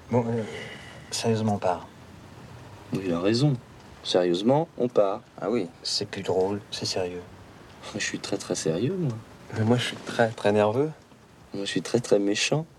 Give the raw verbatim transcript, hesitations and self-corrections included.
Bon, euh, sérieusement, on part. Oui, il a raison. Sérieusement, on part. Ah oui, c'est plus drôle, c'est sérieux. Je suis très très sérieux, moi. Mais moi, je suis très très nerveux. Moi, je suis très très méchant.